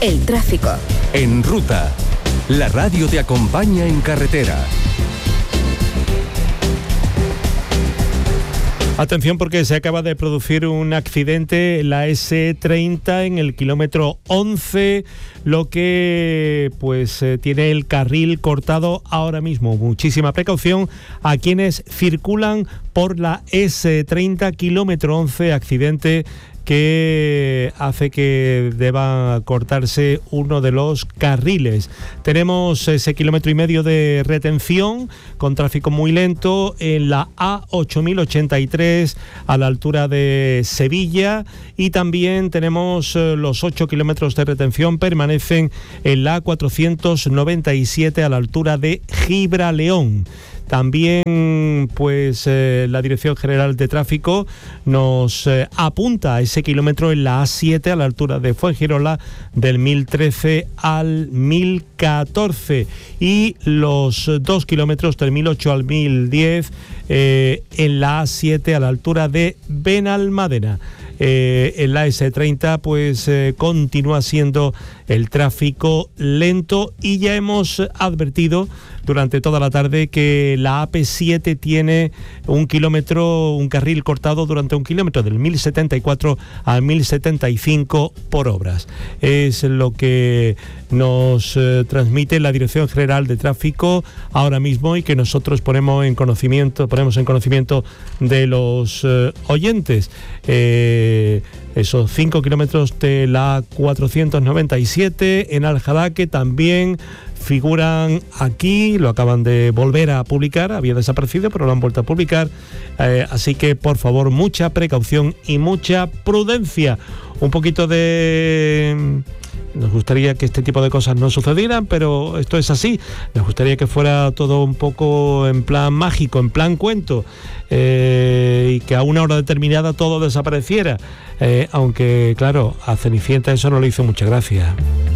El tráfico. En Ruta, la radio te acompaña en carretera. Atención, porque se acaba de producir un accidente en la S30 en el kilómetro 11, lo que tiene el carril cortado ahora mismo. Muchísima precaución a quienes circulan por la S30 kilómetro 11, accidente que hace que deba cortarse uno de los carriles. Tenemos ese 1,5 kilómetros de retención con tráfico muy lento en la A8083 a la altura de Sevilla, y también tenemos los 8 kilómetros de retención permanecen en la A497 a la altura de Gibraleón. También la Dirección General de Tráfico nos apunta a ese kilómetro en la A7 a la altura de Fuengirola, del 1013 al 1014, y los 2 kilómetros del 1008 al 1010 en la A7 a la altura de Benalmádena. En la S30 continúa siendo el tráfico lento, y ya hemos advertido durante toda la tarde que la AP7 tiene un carril cortado durante 1 kilómetro, del 1074 al 1075 por obras. Es lo que nos transmite la Dirección General de Tráfico ahora mismo, y que nosotros ponemos en conocimiento de los oyentes. Esos 5 kilómetros de la 497 en Aljaraque también figuran aquí, lo acaban de volver a publicar, había desaparecido pero lo han vuelto a publicar, así que por favor mucha precaución y mucha prudencia. Un poquito nos gustaría que este tipo de cosas no sucedieran, pero esto es así. Nos gustaría que fuera todo un poco en plan mágico, en plan cuento, y que a una hora determinada todo desapareciera, aunque claro, a Cenicienta eso no le hizo mucha gracia.